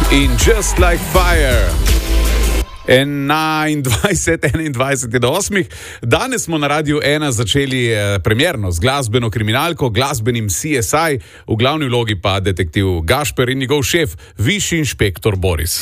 in Just Like Fire. 21 do 8. Danes smo na Radiu 1 začeli premierno z glasbeno kriminalko, glasbenim CSI, v glavni vlogi pa detektiv Gašper in njegov šef, višji inšpektor Boris.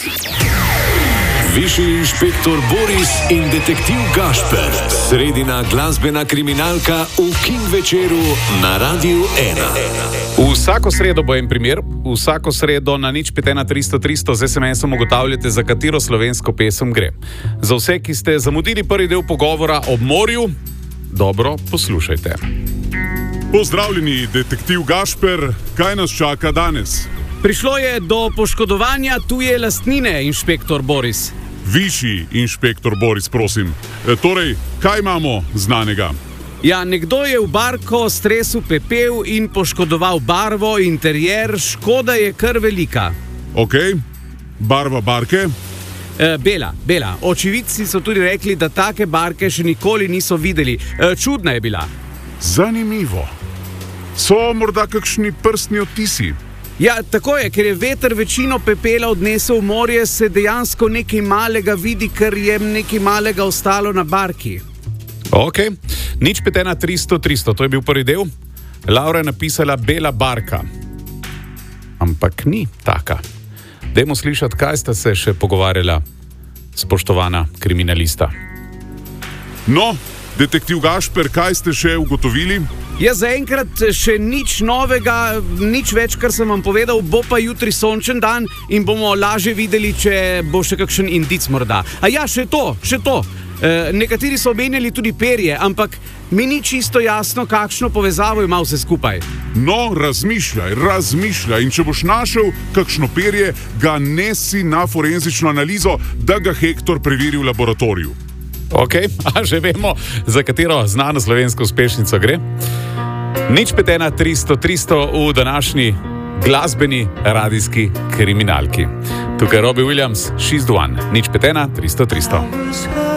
Višji inšpektor Boris in detektiv Gašper. Sredina glasbena kriminalka v King večeru na Radiu 1. Vsako sredo bo en primer, vsako sredo na 051 300 z SMS-om ugotavljate, za katero slovensko pesem gre. Za vse, ki ste zamudili prvi del pogovora ob morju, dobro poslušajte. Pozdravljeni, detektiv Gašper, kaj nas čaka danes? Prišlo je do poškodovanja tuje lastnine, inšpektor Boris. Višji inšpektor Boris, prosim. Torej, kaj imamo znanega? Ja, nekdo je v barko stresel pepel in poškodoval barvo, interjer, škoda je kar velika. Ok, barva barke? Bela. Očividci so tudi rekli, da take barke še nikoli niso videli. Čudna je bila. Zanimivo. So morda kakšni prstni odtisi? Ja, tako je, ker je veter večino pepela odnesel v morje, se dejansko nekaj malega vidi, ker je nekaj malega ostalo na barki. Ok, 051 300, to je bil prvi del. Laura je napisala bela barka. Ampak ni taka. Dajmo slišati, kaj sta se še pogovarjala, spoštovana kriminalista. No, detektiv Gašper, kaj ste še ugotovili? Ja, zaenkrat še nič novega, nič več, kar sem vam povedal, bo pa jutri sončen dan in bomo lažje videli, če bo še kakšen indic morda. A ja, še to. Nekateri so omenjali tudi perje, ampak mi ni čisto jasno, kakšno povezavo ima vse skupaj. No, razmišljaj in če boš našel kakšno perje, ga nesi na forenzično analizo, da ga Hektor preveri v laboratoriju. Ok, a že vemo, za katero znano slovensko uspešnico gre? 051 300 v današnji glasbeni radijski kriminalki. Tukaj Robbie Williams, She's the One. 051 300.